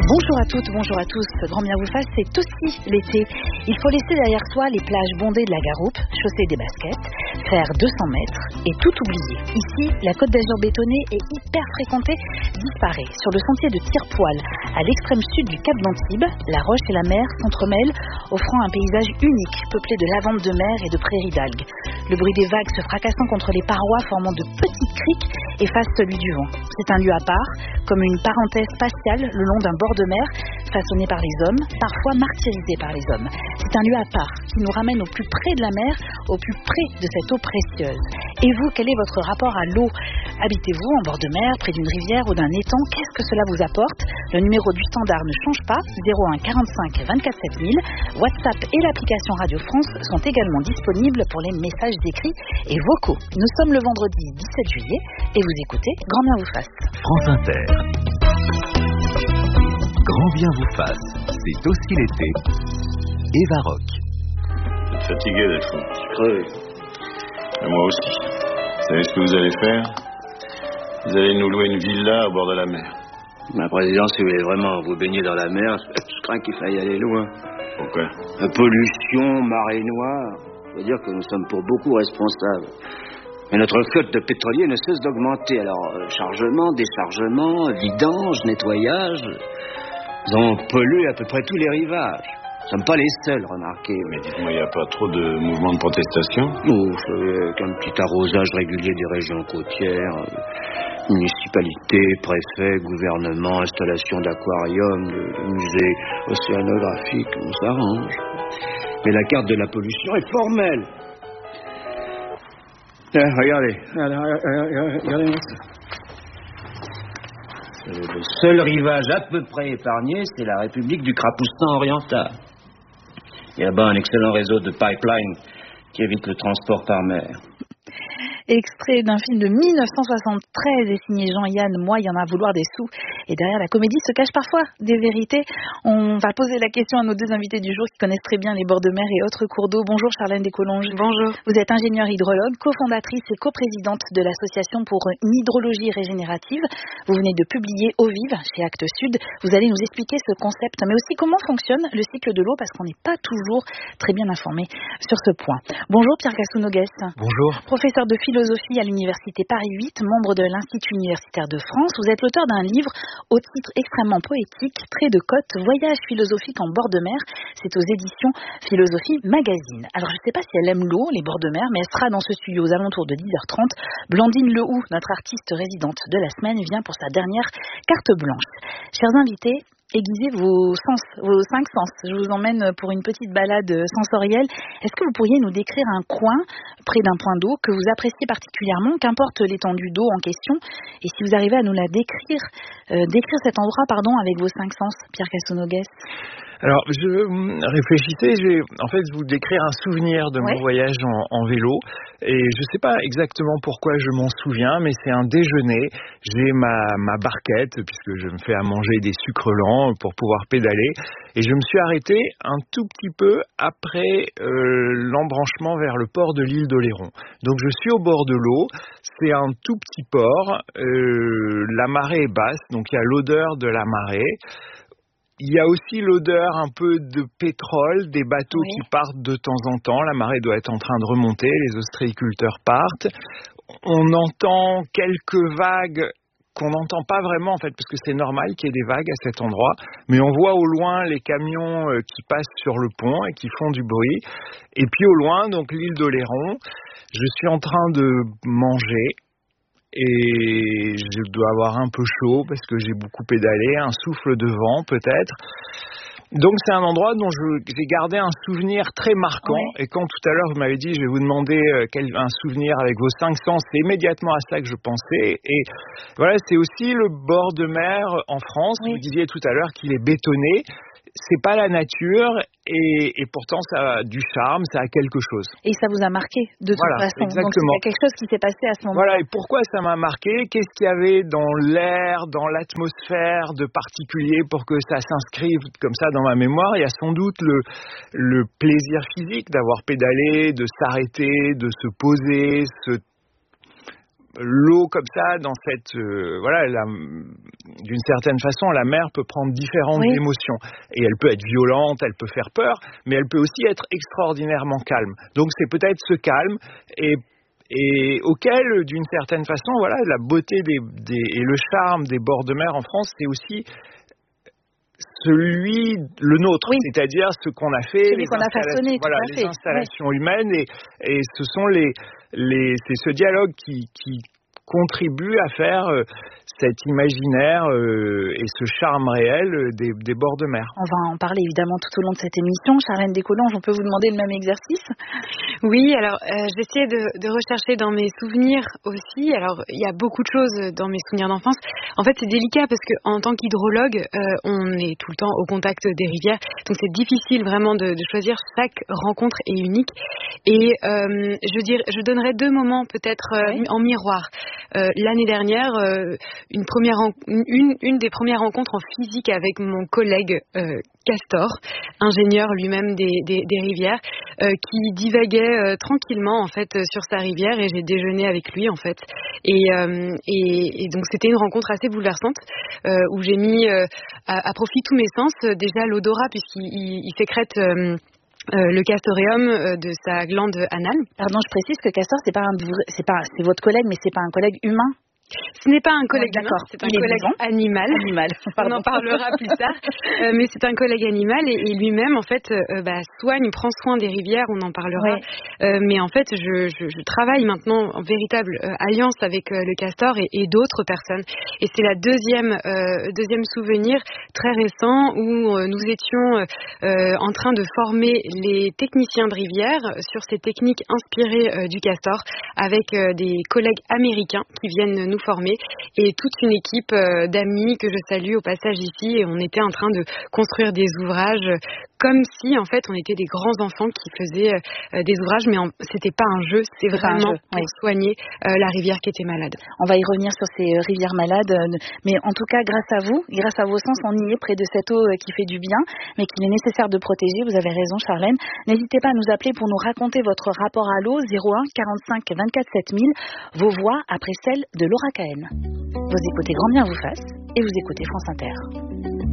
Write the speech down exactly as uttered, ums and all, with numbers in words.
Bonjour à toutes, bonjour à tous. Grand bien vous fasse, c'est aussi l'été. Il faut laisser derrière soi les plages bondées de la Garoupe, chausser des baskets, faire deux cents mètres et tout oublier. Ici, la Côte d'Azur bétonnée et hyper fréquentée disparaît. Sur le sentier de Tire-Poil, à l'extrême sud du Cap d'Antibes, la roche et la mer s'entremêlent, offrant un paysage unique, peuplé de lavandes de mer et de prairies d'algues. Le bruit des vagues se fracassant contre les parois, formant de petites criques, efface celui du vent. C'est un lieu à part, comme une parenthèse spatiale le long d'un bord de mer, façonné par les hommes, parfois martyrisé par les hommes. C'est un lieu à part qui nous ramène au plus près de la mer, au plus près de cette eau précieuse. Et vous, quel est votre rapport à l'eau ? Habitez-vous en bord de mer, près d'une rivière ou d'un étang ? Qu'est-ce que cela vous apporte ? Le numéro du standard ne change pas, zéro un quarante-cinq vingt-quatre sept mille. WhatsApp et l'application Radio France sont également disponibles pour les messages écrits et vocaux. Nous sommes le vendredi dix-sept juillet et vous écoutez Grand bien vous fasse. France Inter. Grand bien vous fasse, c'est aussi l'été. Eva Rock. Vous êtes fatigué d'être fou. Je crève. Et moi aussi. Vous savez ce que vous allez faire ? Vous allez nous louer une villa au bord de la mer. Ma présidence, si vous voulez vraiment vous baigner dans la mer, je crains qu'il faille aller loin. Pourquoi ? La pollution, marée noire, je veux dire que nous sommes pour beaucoup responsables. Mais notre flotte de pétroliers ne cesse d'augmenter. Alors, euh, chargement, déchargement, vidange, nettoyage, nous avons pollué à peu près tous les rivages. Nous ne sommes pas les seuls, remarquez. Mais dites-moi, il n'y a pas trop de mouvements de protestation ? Ouf, avec un petit arrosage régulier des régions côtières, euh, municipalités, préfets, gouvernements, installation d'aquariums, de, de musées océanographiques, on s'arrange. Mais la carte de la pollution est formelle. Eh, regardez, regardez, regardez, regardez le seul rivage à peu près épargné, c'est la République du Crapoustan oriental. Il y a là-bas un excellent réseau de pipelines qui évite le transport par mer. Extrait d'un film de dix-neuf cent soixante-treize et signé Jean-Yann, moi, il y en a à vouloir des sous. Et derrière la comédie se cachent parfois des vérités. On va poser la question à nos deux invités du jour qui connaissent très bien les bords de mer et autres cours d'eau. Bonjour Charlène Descolonges. Bonjour. Vous êtes ingénieure hydrologue, cofondatrice et coprésidente de l'association pour une hydrologie régénérative. Vous venez de publier Eau vive chez Actes Sud. Vous allez nous expliquer ce concept, mais aussi comment fonctionne le cycle de l'eau parce qu'on n'est pas toujours très bien informé sur ce point. Bonjour Pierre Cassou-Noguès. Bonjour. Professeur de philosophie à l'université Paris huit, membre de l'Institut universitaire de France. Vous êtes l'auteur d'un livre au titre extrêmement poétique, Trait de côte, voyage philosophique en bord de mer. C'est aux éditions Philosophie Magazine. Alors je ne sais pas si elle aime l'eau, les bords de mer, mais elle sera dans ce studio aux alentours de dix heures trente. Blandine Lehoux, notre artiste résidente de la semaine, vient pour sa dernière carte blanche. Chers invités, aiguisez vos sens, vos cinq sens. Je vous emmène pour une petite balade sensorielle. Est-ce que vous pourriez nous décrire un coin près d'un point d'eau que vous appréciez particulièrement, qu'importe l'étendue d'eau en question, et si vous arrivez à nous la décrire, euh, décrire cet endroit, pardon, avec vos cinq sens, Pierre Cassou-Noguès. Alors, je réfléchissais, je vais en fait vous décrire un souvenir de ouais. mon voyage en, en vélo. Et je ne sais pas exactement pourquoi je m'en souviens, mais c'est un déjeuner. J'ai ma, ma barquette, puisque je me fais à manger des sucres lents pour pouvoir pédaler. Et je me suis arrêté un tout petit peu après euh, l'embranchement vers le port de l'île d'Oléron. Donc je suis au bord de l'eau. C'est un tout petit port. Euh, la marée est basse, donc il y a l'odeur de la marée. Il y a aussi l'odeur un peu de pétrole, des bateaux oui. qui partent de temps en temps. La marée doit être en train de remonter, les ostréiculteurs partent. On entend quelques vagues qu'on n'entend pas vraiment en fait, parce que c'est normal qu'il y ait des vagues à cet endroit. Mais on voit au loin les camions qui passent sur le pont et qui font du bruit. Et puis au loin, donc l'île d'Oléron, je suis en train de manger. Et je dois avoir un peu chaud parce que j'ai beaucoup pédalé, un souffle de vent peut-être. Donc c'est un endroit dont je, j'ai gardé un souvenir très marquant. Ouais. Et quand tout à l'heure vous m'avez dit je vais vous demander quel, un souvenir avec vos cinq sens, c'est immédiatement à ça que je pensais. Et voilà, c'est aussi le bord de mer en France. Oui. Vous disiez tout à l'heure qu'il est bétonné. C'est pas la nature et, et pourtant ça a du charme, ça a quelque chose. Et ça vous a marqué de toute voilà, façon. Exactement. Donc il y a quelque chose qui s'est passé à ce moment-là. Voilà, et pourquoi ça m'a marqué ? Qu'est-ce qu'il y avait dans l'air, dans l'atmosphère de particulier pour que ça s'inscrive comme ça dans ma mémoire ? Il y a sans doute le, le plaisir physique d'avoir pédalé, de s'arrêter, de se poser, se l'eau comme ça, dans cette euh, voilà, la, d'une certaine façon, la mer peut prendre différentes oui. émotions et elle peut être violente, elle peut faire peur, mais elle peut aussi être extraordinairement calme. Donc c'est peut-être ce calme et et auquel, d'une certaine façon, voilà, la beauté des, des et le charme des bords de mer en France, c'est aussi celui, le nôtre, oui. c'est-à-dire ce qu'on a fait, celui les, qu'on a façonné, voilà, tout à les fait. installations oui. humaines, et, et ce sont les, les, c'est ce dialogue qui, qui contribue à faire euh, cet imaginaire euh, et ce charme réel des, des bords de mer. On va en parler évidemment tout au long de cette émission. Charlène Descollanges, on peut vous demander le même exercice ? Oui, alors euh, j'essayais de, de rechercher dans mes souvenirs aussi. Alors il y a beaucoup de choses dans mes souvenirs d'enfance. En fait, c'est délicat parce que en tant qu'hydrologue, euh, on est tout le temps au contact des rivières, donc c'est difficile vraiment de, de choisir. Chaque rencontre est unique. Et euh, je dirais, je donnerais deux moments peut-être euh, oui. en miroir. Euh, l'année dernière, euh, une première, une, une des premières rencontres en physique avec mon collègue euh, Castor, ingénieur lui-même des, des, des rivières, euh, qui divaguait euh, tranquillement en fait euh, sur sa rivière, et j'ai déjeuné avec lui en fait. Et, euh, et, et donc c'était une rencontre assez bouleversante euh, où j'ai mis euh, à, à profit tous mes sens. Déjà l'odorat, puisqu'il il, il sécrète euh, Euh, le castoreum euh, de sa glande anale. Pardon, je précise que Castor, c'est pas un, c'est pas, c'est votre collègue, mais c'est pas un collègue humain. Ce n'est pas un collègue ouais, humain, c'est un collègue vivant. animal. Animal. On en parlera plus tard. Euh, mais c'est un collègue animal et, et lui-même, en fait, euh, bah, soigne, prend soin des rivières. On en parlera. Ouais. Euh, mais en fait, je, je, je travaille maintenant en véritable euh, alliance avec euh, le castor et, et d'autres personnes. Et c'est la deuxième, euh, deuxième souvenir très récent où euh, nous étions euh, en train de former les techniciens de rivière sur ces techniques inspirées euh, du castor avec euh, des collègues américains qui viennent nous former et toute une équipe euh, d'amis que je salue au passage ici, et on était en train de construire des ouvrages euh, comme si en fait on était des grands enfants qui faisaient euh, des ouvrages, mais en, c'était pas un jeu, c'était vraiment jeu, pour oui. soigner euh, la rivière qui était malade. On va y revenir sur ces euh, rivières malades, euh, mais en tout cas grâce à vous, grâce à vos sens, on y est près de cette eau euh, qui fait du bien, mais qu'il est nécessaire de protéger. Vous avez raison, Charlène. N'hésitez pas à nous appeler pour nous raconter votre rapport à l'eau. Zéro un quarante-cinq vingt-quatre sept mille. Vos voix après celles de Laura Cahen. Vous écoutez Grand Bien vous fasse et vous écoutez France Inter.